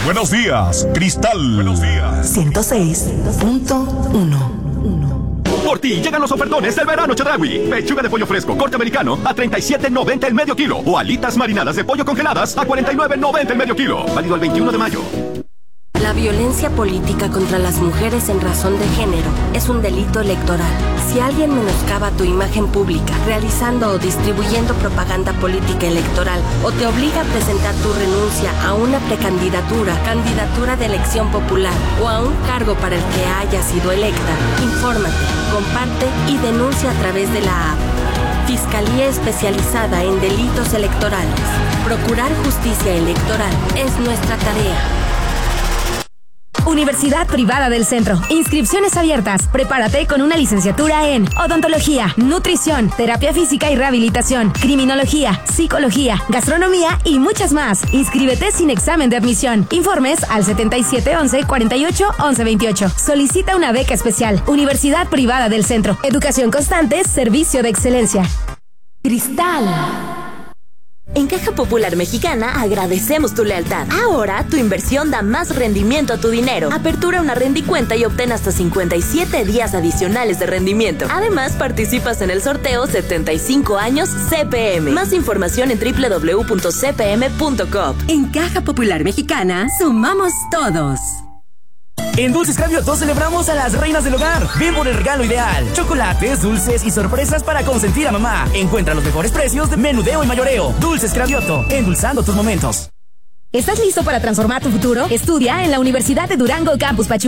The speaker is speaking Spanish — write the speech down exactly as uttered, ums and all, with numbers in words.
Buenos días, Cristal. Buenos días. ciento seis punto uno. Por ti llegan los ofertones del verano Chedraui. Pechuga de pollo fresco corte americano a treinta y siete noventa el medio kilo. O alitas marinadas de pollo congeladas a cuarenta y nueve noventa el medio kilo. Válido el veintiuno de mayo. La violencia política contra las mujeres en razón de género es un delito electoral. Si alguien menoscaba tu imagen pública, realizando o distribuyendo propaganda política electoral, o te obliga a presentar tu renuncia a una precandidatura, candidatura de elección popular o a un cargo para el que haya sido electa, infórmate, comparte y denuncia a través de la app. Fiscalía Especializada en Delitos Electorales. Procurar justicia electoral es nuestra tarea. Universidad Privada del Centro. Inscripciones abiertas. Prepárate con una licenciatura en odontología, nutrición, terapia física y rehabilitación, criminología, psicología, gastronomía y muchas más. Inscríbete sin examen de admisión. Informes al setenta y siete once cuarenta y ocho once veintiocho. Solicita una beca especial. Universidad Privada del Centro. Educación constante, servicio de excelencia. Cristal. En Caja Popular Mexicana agradecemos tu lealtad. Ahora tu inversión da más rendimiento a tu dinero. Apertura una rendicuenta y obtén hasta cincuenta y siete días adicionales de rendimiento. Además, participas en el sorteo setenta y cinco años C P M. Más información en doble u doble u doble u punto c p m punto com. En Caja Popular Mexicana sumamos todos. En Dulces Cravioto celebramos a las reinas del hogar. Ven por el regalo ideal. Chocolates, dulces y sorpresas para consentir a mamá. Encuentra los mejores precios de menudeo y mayoreo. Dulces Cravioto, endulzando tus momentos. ¿Estás listo para transformar tu futuro? Estudia en la Universidad de Durango Campus Pachuca.